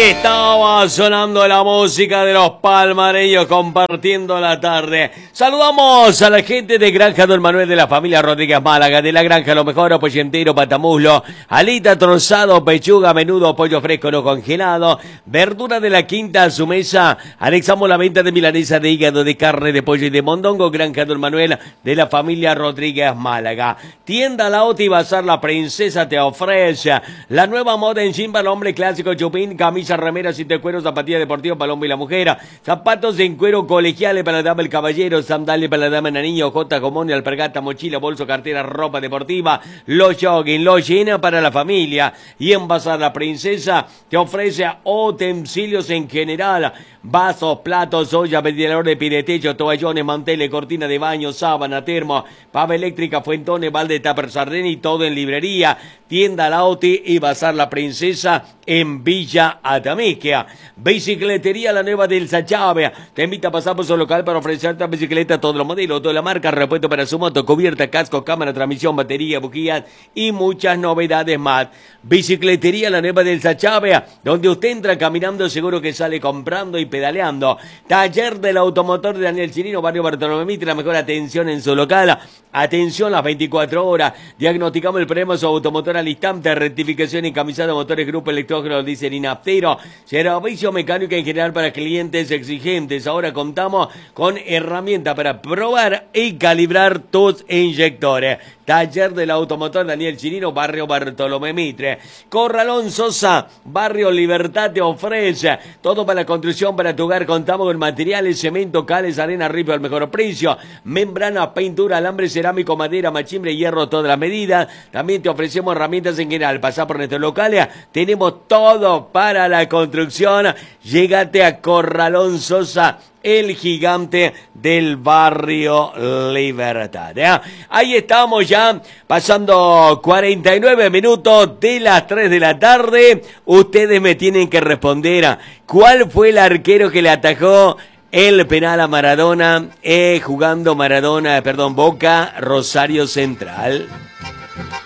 Estaba sonando la música de los palmareños compartiendo la tarde. Saludamos a la gente de Granja Don Manuel de la familia Rodríguez Málaga. De la granja lo mejor, pollo entero, patamuslo, alita trozado, pechuga, menudo, pollo fresco no congelado, verdura de la quinta a su mesa. Anexamos la venta de milanesa de hígado, de carne, de pollo y de mondongo. Granja Don Manuel de la familia Rodríguez Málaga. Tienda Lauti y Bazar La Princesa te ofrece la nueva moda en jean para el hombre clásico, chupín, camisa, remeras, cinta de cuero, zapatillas deportivas para el hombre y la mujer, zapatos en cuero colegiales para la dama y el caballero, sandalias para la dama y el niño, jota, común, alpargata, mochila, bolso, cartera, ropa deportiva, los jogging, los jeans para la familia. Y en Bazar La Princesa te ofrece utensilios en general, vasos, platos, ollas, ventiladores, piretecho, toallones, manteles, cortina de baño, sábana, termo, pava eléctrica, fuentones, balde, tupper, sartén y todo en librería. Tienda Lauti y Bazar La Princesa en Villa Atamequia. Bicicletería La Nueva del Sachave te invita a pasar por su local para ofrecerte bicicleta, todos los modelos, toda la marca, repuesto para su moto, cubierta, casco, cámara, transmisión, batería, bujías y muchas novedades más. Bicicletería La Nueva del Sachave, donde usted entra caminando, seguro que sale comprando y pedaleando. Taller del automotor de Daniel Chirino, barrio Bartolomé Mitre, la mejor atención en su local. Atención las 24 horas. Diagnosticamos el problema de su automotor al instante. Rectificación y camisado de motores, grupo electrógeno, diésel y naftero. Servicio mecánico en general para clientes exigentes. Ahora contamos con herramientas para probar y calibrar tus inyectores. Taller del automotor Daniel Chirino, barrio Bartolomé Mitre. Corralón Sosa, barrio Libertad te ofrece todo para la construcción, para tu hogar. Contamos con materiales, cemento, cales, arena, ripio al mejor precio. Membrana, pintura, alambre cerámico, madera, machimbre, hierro, todas las medidas. También te ofrecemos herramientas en general. Pasá por nuestros locales. Tenemos todo para la construcción. Llégate a Corralón Sosa, el gigante del barrio Libertad. Ahí estamos ya, pasando 49 minutos de las 3 de la tarde. Ustedes me tienen que responder cuál fue el arquero que le atajó el penal a Maradona, jugando Boca, Rosario Central.